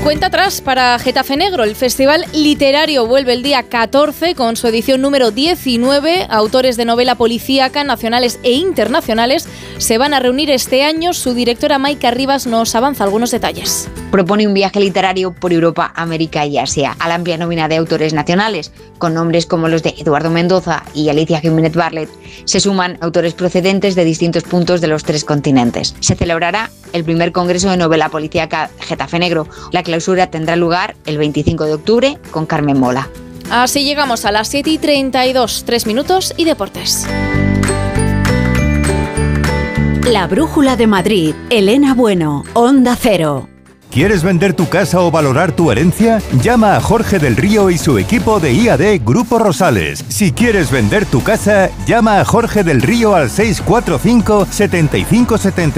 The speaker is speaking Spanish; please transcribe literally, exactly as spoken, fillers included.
Cuenta atrás para Getafe Negro. El Festival Literario vuelve el día catorce con su edición número diecinueve. Autores de novela policíaca, nacionales e internacionales, se van a reunir este año. Su directora Maika Rivas nos avanza algunos detalles. Propone un viaje literario por Europa, América y Asia, a la amplia nómina de autores nacionales, con nombres como los de Eduardo Mendoza y Alicia Jiménez Barlet. Se suman autores procedentes de distintos puntos de los tres continentes. Se celebrará el primer Congreso de Novela Policíaca Getafe Negro. La clausura tendrá lugar el veinticinco de octubre con Carmen Mola. Así llegamos a las siete y treinta y dos, tres minutos y deportes. La Brújula de Madrid, Elena Bueno, Onda Cero. ¿Quieres vender tu casa o valorar tu herencia? Llama a Jorge del Río y su equipo de I A D Grupo Rosales. Si quieres vender tu casa, llama a Jorge del Río al seis cuatro cinco, siete cinco siete